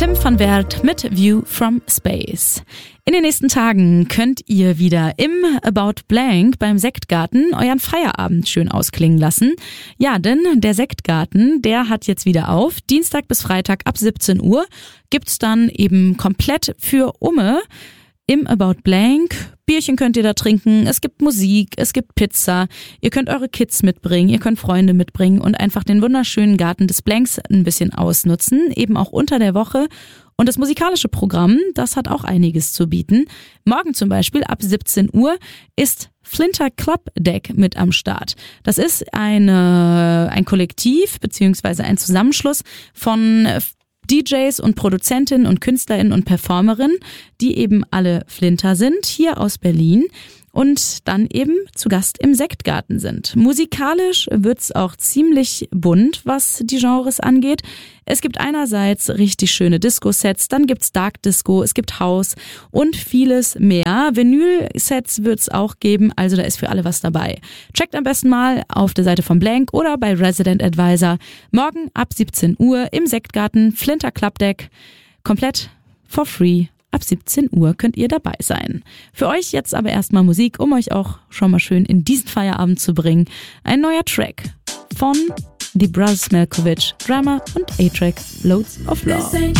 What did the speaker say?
Tim van Werd mit View from Space. In den nächsten Tagen könnt ihr wieder im About Blank beim Sektgarten euren Feierabend schön ausklingen lassen. Ja, denn der Sektgarten, der hat jetzt wieder auf. Dienstag bis Freitag ab 17 Uhr gibt's dann eben komplett für Umme im About Blank. Bierchen könnt ihr da trinken, es gibt Musik, es gibt Pizza, ihr könnt eure Kids mitbringen, ihr könnt Freunde mitbringen und einfach den wunderschönen Garten des Blanks ein bisschen ausnutzen, eben auch unter der Woche. Und das musikalische Programm, das hat auch einiges zu bieten. Morgen zum Beispiel ab 17 Uhr ist Flinter Club Deck mit am Start. Das ist ein Kollektiv beziehungsweise ein Zusammenschluss von DJs und Produzentinnen und KünstlerInnen und Performerinnen, die eben alle Flinter sind, hier aus Berlin und dann eben zu Gast im Sektgarten sind. Musikalisch wird's auch ziemlich bunt, was die Genres angeht. Es gibt einerseits richtig schöne Disco-Sets, dann gibt's Dark Disco, es gibt House und vieles mehr. Vinyl-Sets wird's auch geben, also da ist für alle was dabei. Checkt am besten mal auf der Seite von Blank oder bei Resident Advisor. Morgen ab 17 Uhr im Sektgarten Flinter Club Deck. Komplett for free. Ab 17 Uhr könnt ihr dabei sein. Für euch jetzt aber erstmal Musik, um euch auch schon mal schön in diesen Feierabend zu bringen. Ein neuer Track von The Brothers Malkovich, Drama und A-Track Loads of Love.